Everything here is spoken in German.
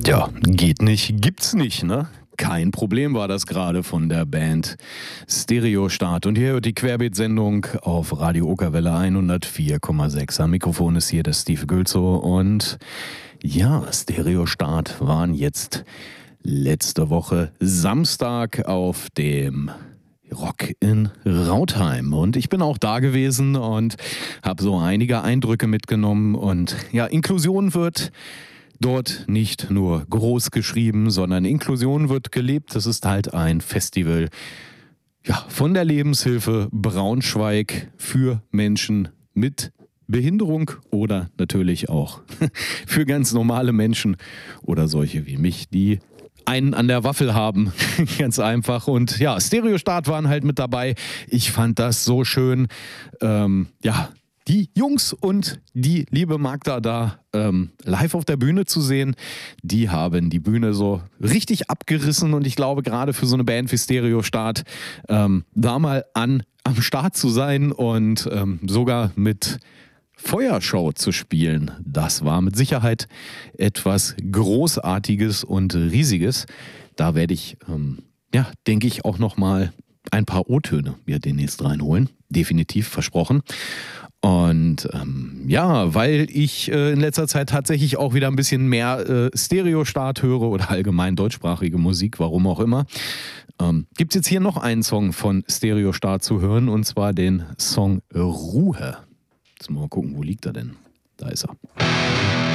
Ja, geht nicht, gibt's nicht, ne? Kein Problem war das gerade von der Band Stereostart. Und hier hört die Querbeet-Sendung auf Radio Okerwelle 104,6. Am Mikrofon ist hier der Steve Gülzow. Und ja, Stereostart waren jetzt letzte Woche Samstag auf dem Rock in Rautheim. Und ich bin auch da gewesen und habe so einige Eindrücke mitgenommen. Und ja, Inklusion wird dort nicht nur groß geschrieben, sondern Inklusion wird gelebt. Das ist halt ein Festival, ja, von der Lebenshilfe Braunschweig für Menschen mit Behinderung oder natürlich auch für ganz normale Menschen oder solche wie mich, die einen an der Waffel haben, ganz einfach. Und ja, Stereostart waren halt mit dabei. Ich fand das so schön, die Jungs und die liebe Magda da live auf der Bühne zu sehen. Die haben die Bühne so richtig abgerissen und ich glaube, gerade für so eine Band wie Stereostart da mal am Start zu sein und sogar mit Feuershow zu spielen, das war mit Sicherheit etwas Großartiges und Riesiges. Da werde ich, denke ich, auch nochmal ein paar O-Töne mir demnächst reinholen. Definitiv, versprochen. Und weil ich in letzter Zeit tatsächlich auch wieder ein bisschen mehr Stereostart höre oder allgemein deutschsprachige Musik, warum auch immer, gibt es jetzt hier noch einen Song von Stereostart zu hören, und zwar den Song Ruhe. Jetzt mal gucken, wo liegt er denn? Da ist er.